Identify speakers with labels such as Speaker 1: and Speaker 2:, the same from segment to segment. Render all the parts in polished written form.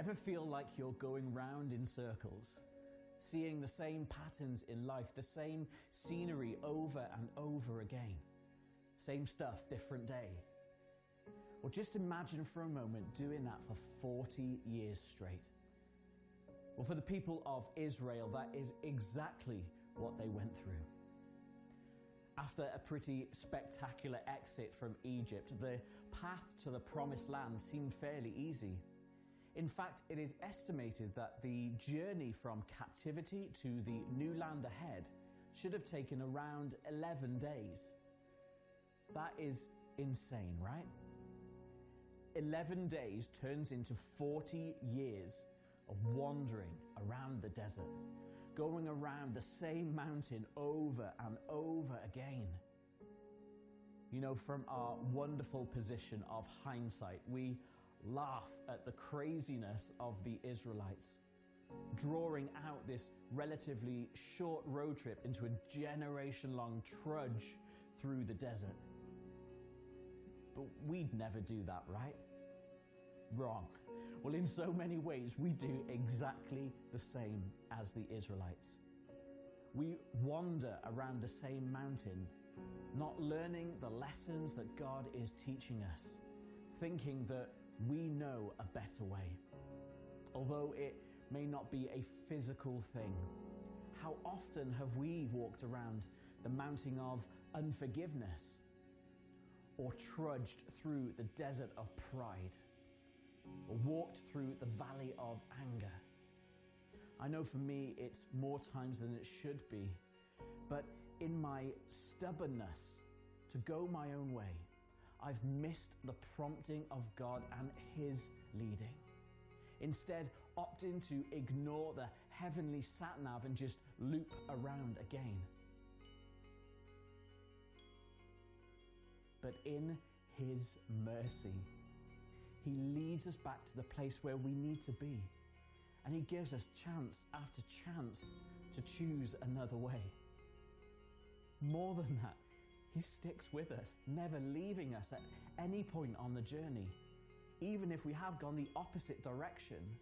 Speaker 1: Ever feel like you're going round in circles, seeing the same patterns in life, the same scenery over and over again? Same stuff, different day. Well, just imagine for a moment doing that for 40 years straight. Well, for the people of Israel, that is exactly what they went through. After a pretty spectacular exit from Egypt, the path to the Promised Land seemed fairly easy. In fact, it is estimated that the journey from captivity to the new land ahead should have taken around 11 days. That is insane, right? 11 days turns into 40 years of wandering around the desert, going around the same mountain over and over again. You know, from our wonderful position of hindsight, we laugh at the craziness of the Israelites, drawing out this relatively short road trip into a generation-long trudge through the desert. But we'd never do that, right? Wrong. Well, in so many ways, we do exactly the same as the Israelites. We wander around the same mountain, not learning the lessons that God is teaching us, thinking that we know a better way. Although it may not be a physical thing, how often have we walked around the mountain of unforgiveness, or trudged through the desert of pride, or walked through the valley of anger? I know for me it's more times than it should be, but in my stubbornness to go my own way, I've missed the prompting of God and His leading. Instead, opting to ignore the heavenly sat-nav and just loop around again. But in His mercy, He leads us back to the place where we need to be. And He gives us chance after chance to choose another way. More than that, He sticks with us, never leaving us at any point on the journey, even if we have gone the opposite direction.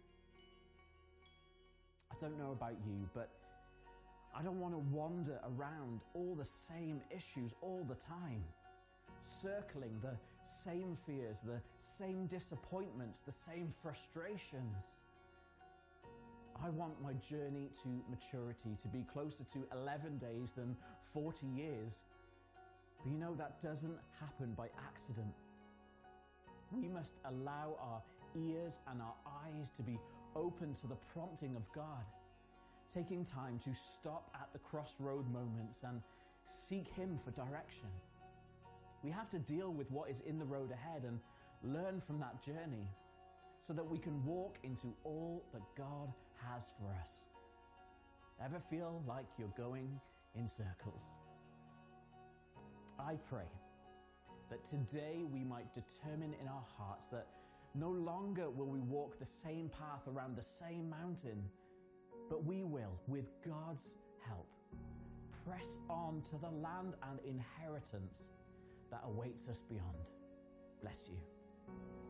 Speaker 1: I don't know about you, but I don't want to wander around all the same issues all the time, circling the same fears, the same disappointments, the same frustrations. I want my journey to maturity to be closer to 11 days than 40 years. But you know, that doesn't happen by accident. We must allow our ears and our eyes to be open to the prompting of God, taking time to stop at the crossroad moments and seek Him for direction. We have to deal with what is in the road ahead and learn from that journey so that we can walk into all that God has for us. Ever feel like you're going in circles? I pray that today we might determine in our hearts that no longer will we walk the same path around the same mountain, but we will, with God's help, press on to the land and inheritance that awaits us beyond. Bless you.